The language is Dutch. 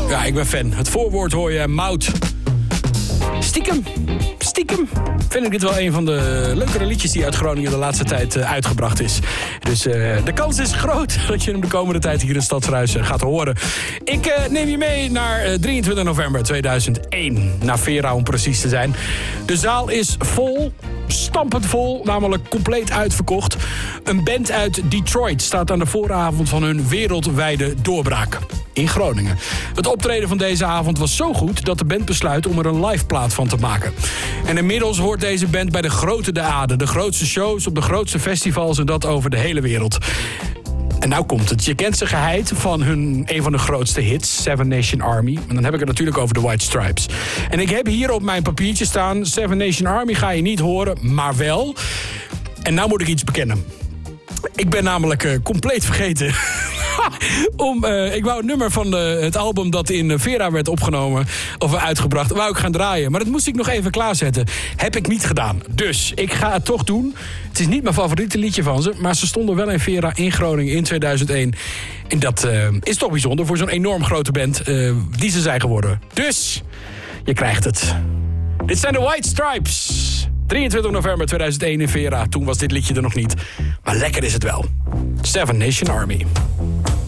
Ja, ik ben fan. Het voorwoord hoor je, Mout. Stiekem vind ik dit wel een van de leukere liedjes die uit Groningen de laatste tijd uitgebracht is. Dus de kans is groot dat je hem de komende tijd hier in Stadsruis gaat horen. Ik neem je mee naar 23 november 2001. Naar Vera om precies te zijn. De zaal is vol. Stampend vol, namelijk compleet uitverkocht. Een band uit Detroit staat aan de vooravond van hun wereldwijde doorbraak. In Groningen. Het optreden van deze avond was zo goed dat de band besluit om er een liveplaat van te maken. En inmiddels hoort deze band bij de grote de aarde. De grootste shows op de grootste festivals en dat over de hele wereld. En nou komt het. Je kent ze geheid van een van de grootste hits, Seven Nation Army. En dan heb ik het natuurlijk over de White Stripes. En ik heb hier op mijn papiertje staan, Seven Nation Army ga je niet horen, maar wel. En nou moet ik iets bekennen. Ik ben namelijk compleet vergeten. Ik wou het nummer van het album dat in Vera werd opgenomen of uitgebracht, wou ik gaan draaien. Maar dat moest ik nog even klaarzetten. Heb ik niet gedaan. Dus ik ga het toch doen. Het is niet mijn favoriete liedje van ze, maar ze stonden wel in Vera in Groningen in 2001. En dat is toch bijzonder voor zo'n enorm grote band die ze zijn geworden. Dus, je krijgt het. Dit zijn de White Stripes. 23 november 2001 in Vera. Toen was dit liedje er nog niet. Maar lekker is het wel. Seven Nation Army.